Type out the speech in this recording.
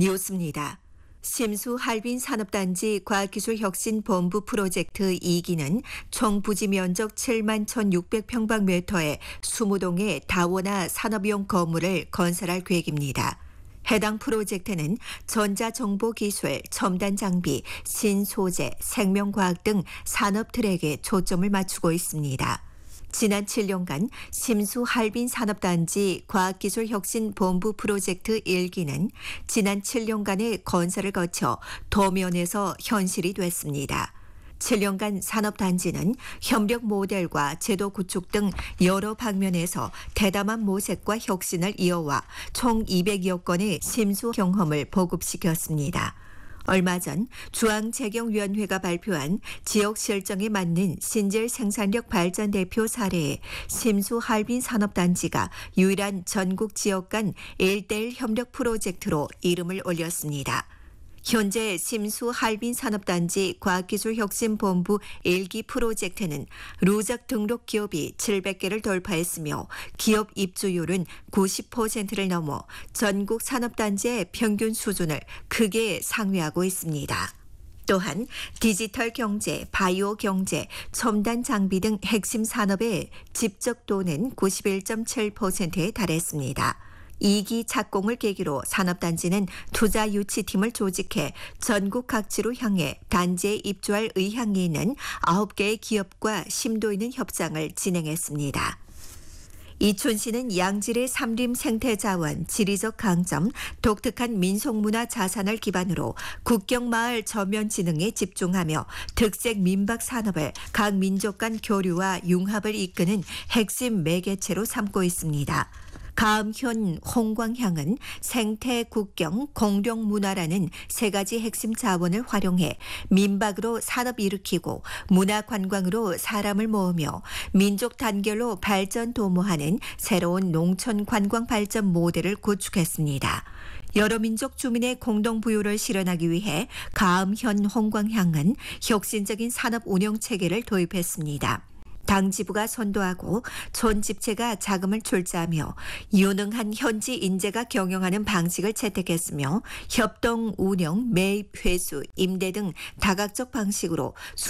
뉴스입니다. 심수 할빈 산업단지 과학기술혁신본부 프로젝트 2기는 총 부지 면적 7만 1,600평방미터의 20동의 다원화 산업용 건물을 건설할 계획입니다. 해당 프로젝트는 전자정보기술, 첨단 장비, 신소재, 생명과학 등 산업 트랙에 초점을 맞추고 있습니다. 지난 7년간 심수 할빈 산업단지 과학기술혁신본부 프로젝트 1기는 지난 7년간의 건설을 거쳐 도면에서 현실이 됐습니다. 7년간 산업단지는 협력 모델과 제도 구축 등 여러 방면에서 대담한 모색과 혁신을 이어와 총 200여 건의 심수 경험을 보급시켰습니다. 얼마 전 중앙재경위원회가 발표한 지역 실정에 맞는 신질 생산력 발전 대표 사례에 심수 할빈 산업단지가 유일한 전국 지역 간 1:1 협력 프로젝트로 이름을 올렸습니다. 현재 심수 할빈 산업단지 과학기술혁신본부 1기 프로젝트는 누적 등록 기업이 700개를 돌파했으며 기업 입주율은 90%를 넘어 전국 산업단지의 평균 수준을 크게 상회하고 있습니다. 또한 디지털 경제, 바이오 경제, 첨단 장비 등 핵심 산업의 집적도는 91.7%에 달했습니다. 2기 착공을 계기로 산업단지는 투자 유치팀을 조직해 전국 각지로 향해 단지에 입주할 의향이 있는 9개의 기업과 심도 있는 협상을 진행했습니다. 이춘시는 양질의 삼림 생태자원, 지리적 강점, 독특한 민속문화 자산을 기반으로 국경마을 전면지능에 집중하며 특색 민박 산업을 각 민족 간 교류와 융합을 이끄는 핵심 매개체로 삼고 있습니다. 가음현 홍광향은 생태, 국경, 공룡 문화라는 세 가지 핵심 자원을 활용해 민박으로 산업 일으키고 문화 관광으로 사람을 모으며 민족 단결로 발전 도모하는 새로운 농촌 관광 발전 모델을 구축했습니다. 여러 민족 주민의 공동 부유를 실현하기 위해 가음현 홍광향은 혁신적인 산업 운영 체계를 도입했습니다. 당 지부가 선도하고 촌 집체가 자금을 출자하며 유능한 현지 인재가 경영하는 방식을 채택했으며 협동 운영, 매입, 회수, 임대 등 다각적 방식으로